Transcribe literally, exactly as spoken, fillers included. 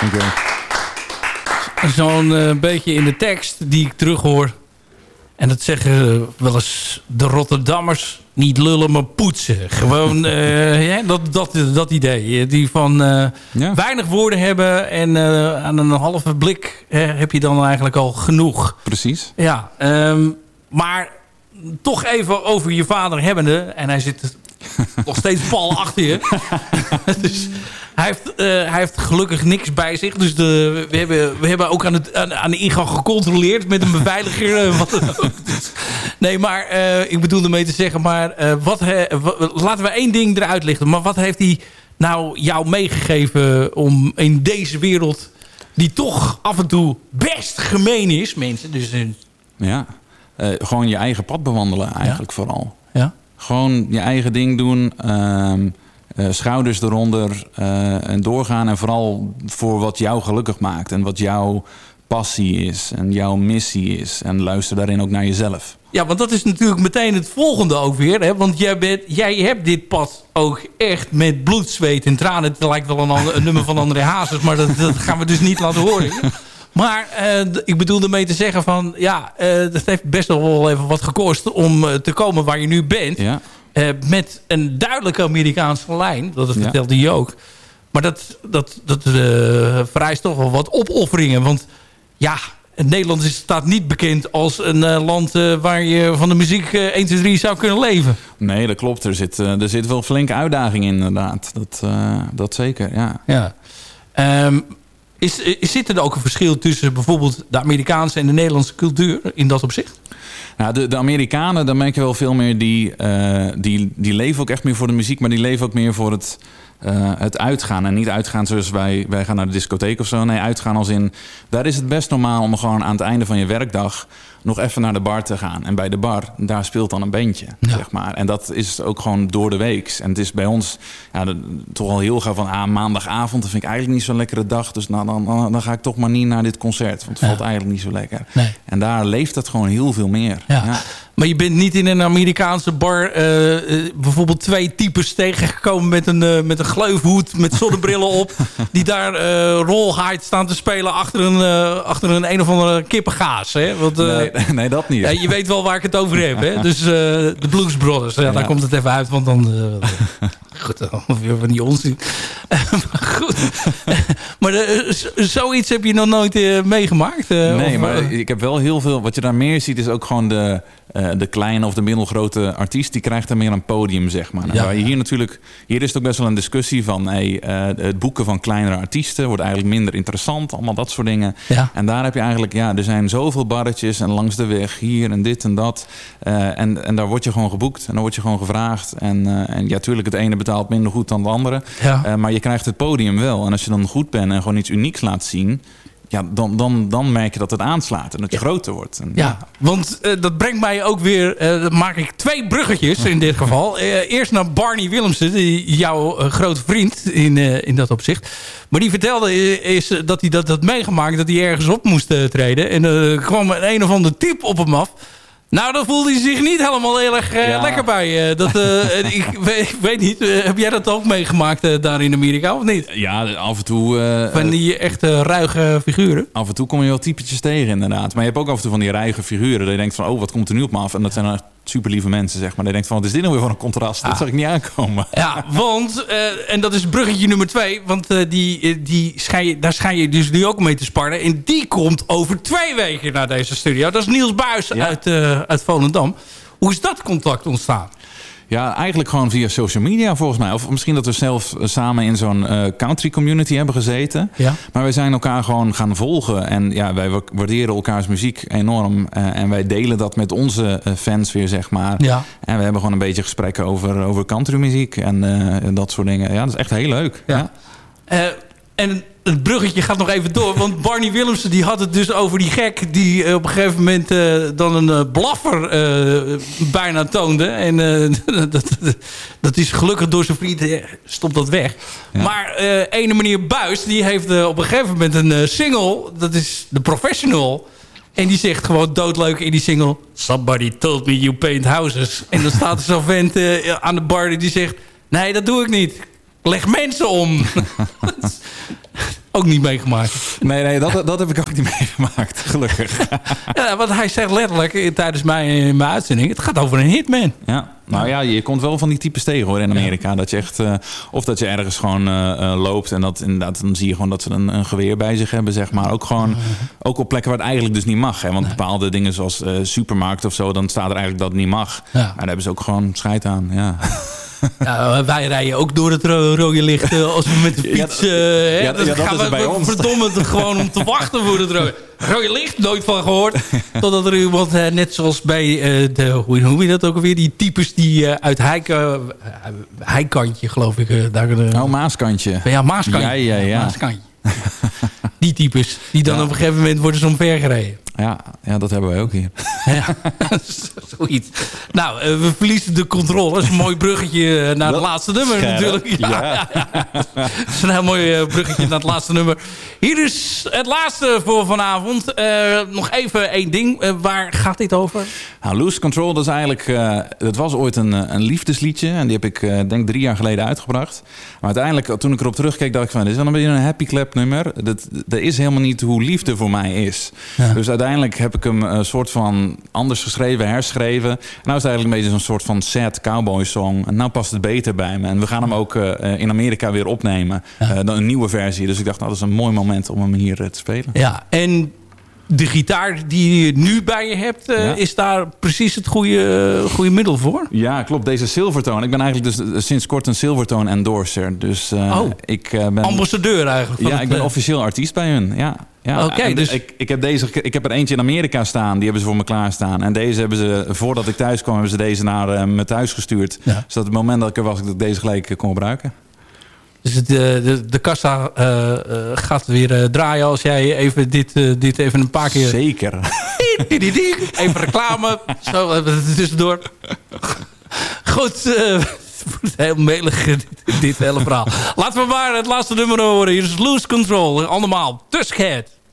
Dankjewel. Zo'n uh, beetje in de tekst die ik terughoor. En dat zeggen uh, wel eens de Rotterdammers. Niet lullen, maar poetsen. Gewoon uh, ja, dat, dat, dat idee. Die van uh, ja. weinig woorden hebben. En uh, aan een halve blik hè, heb je dan eigenlijk al genoeg. Precies. Ja, um, maar toch even over je vader hebbende. En hij zit nog steeds pal achter je. Dus hij heeft, uh, hij heeft gelukkig niks bij zich. Dus de, we, hebben, we hebben ook aan, het, aan, aan de ingang gecontroleerd met een beveiliger. Uh, wat, nee, maar uh, ik bedoel ermee te zeggen. Maar uh, wat, he, wat, laten we één ding eruit lichten. Maar wat heeft hij nou jou meegegeven om in deze wereld, die toch af en toe best gemeen is, mensen. Dus, uh, ja, uh, gewoon je eigen pad bewandelen eigenlijk ja. vooral. Ja. Gewoon je eigen ding doen. Uh, uh, schouders eronder. Uh, en doorgaan. En vooral voor wat jou gelukkig maakt. En wat jouw passie is. En jouw missie is. En luister daarin ook naar jezelf. Ja, want dat is natuurlijk meteen het volgende ook weer. Hè? Want jij, bent, jij hebt dit pad ook echt met bloed, zweet en tranen. Het lijkt wel een, ander, een nummer van André Hazes. Maar dat, dat gaan we dus niet laten horen. Maar uh, ik bedoel ermee te zeggen van... ja, uh, dat heeft best wel even wat gekost om uh, te komen waar je nu bent. Ja. Uh, met een duidelijke Amerikaanse lijn. Dat vertelde ja. je ook. Maar dat, dat, dat uh, vereist toch wel wat opofferingen. Want ja, Nederland is, staat niet bekend als een uh, land uh, waar je van de muziek uh, één, twee, drie zou kunnen leven. Nee, dat klopt. Er zit, uh, er zit wel flinke uitdaging in inderdaad. Dat, uh, dat zeker, ja. Ja. Um, Is, is, zit er ook een verschil tussen bijvoorbeeld de Amerikaanse en de Nederlandse cultuur in dat opzicht? Nou, de, de Amerikanen, dan merk je wel veel meer, die, uh, die, die leven ook echt meer voor de muziek, maar die leven ook meer voor het, uh, het uitgaan. En niet uitgaan zoals wij, wij gaan naar de discotheek of zo. Nee, uitgaan als in, daar is het best normaal om gewoon aan het einde van je werkdag nog even naar de bar te gaan. En bij de bar, daar speelt dan een bandje, ja. zeg maar. En dat is ook gewoon door de weeks. En het is bij ons ja, de, toch al heel gaaf van ah, maandagavond. Dat vind ik eigenlijk niet zo'n lekkere dag. Dus nou, dan, dan, dan ga ik toch maar niet naar dit concert. Want het ja. valt eigenlijk niet zo lekker. Nee. En daar leeft dat gewoon heel veel meer. Ja. Ja. Maar je bent niet in een Amerikaanse bar uh, uh, bijvoorbeeld twee types tegengekomen met een, uh, met een gleufhoed, met zonnebrillen op. Die daar uh, Rollhide staan te spelen achter een, uh, achter een een of andere kippengaas. Hè? Want, uh, nee, nee, dat niet. Ja, je weet wel waar ik het over heb. Hè? Dus uh, de Blues Brothers. Ja, ja. Daar komt het even uit. Want dan... Uh, goed, weer van die onzin. Maar goed. Maar uh, zoiets heb je nog nooit uh, meegemaakt? Uh, nee, of, maar uh, ik heb wel heel veel... Wat je daar meer ziet is ook gewoon de... Uh, de kleine of de middelgrote artiest, die krijgt dan meer een podium, zeg maar. Ja. Waar je hier natuurlijk, hier is het ook best wel een discussie van, hey, uh, het boeken van kleinere artiesten wordt eigenlijk minder interessant, allemaal dat soort dingen. Ja. En daar heb je eigenlijk, ja, er zijn zoveel barretjes en langs de weg, hier en dit en dat. Uh, en, en daar word je gewoon geboekt en dan word je gewoon gevraagd. En, uh, en ja, tuurlijk, het ene betaalt minder goed dan de andere. Ja. Uh, maar je krijgt het podium wel. En als je dan goed bent en gewoon iets unieks laat zien, ja, dan, dan, dan merk je dat het aanslaat en dat je ja. groter wordt. En, ja, ja, want uh, dat brengt mij ook weer... Uh, dan maak ik twee bruggetjes in dit geval. Uh, eerst naar Barney Willemsen, die, jouw uh, grote vriend in, uh, in dat opzicht. Maar die vertelde is, is dat hij dat had meegemaakt, dat hij ergens op moest uh, treden. En er uh, kwam een, een of ander type op hem af. Nou, dan voelde hij zich niet helemaal heel erg uh, ja. lekker bij. Uh, dat, uh, ik, weet, ik weet niet, uh, heb jij dat ook meegemaakt uh, daar in Amerika of niet? Ja, af en toe... Uh, van die echte ruige figuren? Af en toe kom je wel typetjes tegen inderdaad. Maar je hebt ook af en toe van die ruige figuren. Dat je denkt van, oh, wat komt er nu op me af? En dat zijn dan echt super lieve mensen, zeg maar. Dat je denkt van, wat is dit nou weer voor een contrast? Ah. Dat zag ik niet aankomen. Ja, want, uh, en dat is bruggetje nummer twee. Want uh, die, die schijn, daar schijn je dus nu ook mee te sparren. En die komt over twee weken naar deze studio. Dat is Niels Buijs ja. uit, uh, uit Volendam. Hoe is dat contact ontstaan? Ja, eigenlijk gewoon via social media volgens mij. Of misschien dat we zelf samen in zo'n uh, country community hebben gezeten. Ja. Maar wij zijn elkaar gewoon gaan volgen. En ja, wij waarderen elkaars muziek enorm. Uh, en wij delen dat met onze uh, fans weer, zeg maar. Ja. En we hebben gewoon een beetje gesprekken over, over countrymuziek en uh, dat soort dingen. Ja, dat is echt heel leuk. Ja. Ja. Uh, en het bruggetje gaat nog even door. Want Barney Willemsen die had het dus over die gek die op een gegeven moment uh, dan een uh, blaffer uh, bijna toonde. En uh, dat, dat, dat is gelukkig door zijn vriend, uh, stopt dat weg. Ja. Maar uh, ene meneer Buijs die heeft uh, op een gegeven moment een uh, single. Dat is The Professional. En die zegt gewoon doodleuk in die single: Somebody told me you paint houses. En dan staat er zo'n vent uh, aan de bar die zegt: nee, dat doe ik niet. Leg mensen om. ook niet meegemaakt. Nee, nee dat, dat heb ik ook niet meegemaakt, gelukkig. Ja, want hij zegt letterlijk tijdens mijn, mijn uitzending... het gaat over een hitman. Ja, nou ja, je komt wel van die types tegen hoor in Amerika. Ja. Dat je echt, uh, of dat je ergens gewoon uh, uh, loopt en dat inderdaad, dan zie je gewoon dat ze een, een geweer bij zich hebben, zeg maar. Ook gewoon, ook op plekken waar het eigenlijk dus niet mag. Hè? Want nee. bepaalde dingen zoals uh, supermarkt of zo, dan staat er eigenlijk dat het niet mag. Ja. Maar daar hebben ze ook gewoon scheid aan, ja. Ja, wij rijden ook door het ro rode licht uh, als we met de fiets... Uh, ja, ja, dan ja, gaan we bij ons. Verdomme gewoon om te wachten voor het rode, rode licht. Nooit van gehoord. Totdat er iemand, uh, net zoals bij uh, de... Hoe noem je dat ook alweer? Die types die uh, uit Heik, uh, Heikantje, geloof ik. Uh, daar, uh, oh, Maaskantje. Ja, Maaskantje. Ja, ja, ja. Maaskantje. Die types. Die dan ja. op een gegeven moment worden ze omver gereden. Ja, ja, dat hebben wij ook hier. Ja, zoiets. Nou, uh, we verliezen de controle. Dat is een mooi bruggetje naar het laatste nummer Scherp. natuurlijk. Ja, ja. Ja, ja. Dat is een heel mooi uh, bruggetje naar het laatste nummer. Hier is het laatste voor vanavond. Uh, nog even één ding. Uh, waar gaat dit over? Nou, Lose Control, dat is eigenlijk... Uh, dat was ooit een, een liefdesliedje. En die heb ik, uh, denk drie jaar geleden uitgebracht. Maar uiteindelijk, toen ik erop terugkeek, dacht ik van... dit is wel een beetje een happy clap nummer. Dat, dat is helemaal niet hoe liefde voor mij is. Ja. Dus uiteindelijk heb ik hem een soort van anders geschreven, herschreven. Nou is het eigenlijk een beetje zo'n soort van sad cowboy song. En nou past het beter bij me. En we gaan hem ook uh, in Amerika weer opnemen. Ja. Uh, dan een nieuwe versie. Dus ik dacht, nou, dat is een mooi moment om hem hier uh, te spelen. Ja, en de gitaar die je nu bij je hebt, uh, ja. is daar precies het goede, uh, goede middel voor? Ja, klopt. Deze Silvertone. Ik ben eigenlijk dus uh, sinds kort een Silvertone endorser. Dus uh, oh, ik uh, ben ambassadeur eigenlijk. Van ja, het, ik ben uh... officieel artiest bij hun. Ja. Ja, Oké, okay, dus... ik, ik, heb deze, ik heb er eentje in Amerika staan. Die hebben ze voor me klaarstaan. En deze hebben ze, voordat ik thuis kwam, hebben ze deze naar uh, me thuis gestuurd. Ja. Zodat het moment dat ik er was, ik deze gelijk kon gebruiken. Dus het, de, de, de kassa uh, uh, gaat weer uh, draaien als jij even dit, uh, dit even een paar keer... Zeker. Even reclame. Zo, hebben we het tussendoor. Goed, uh, het wordt heel melig dit, dit hele verhaal. Laten we maar het laatste nummer horen. Hier is Lose Control. Allemaal Tuskhead.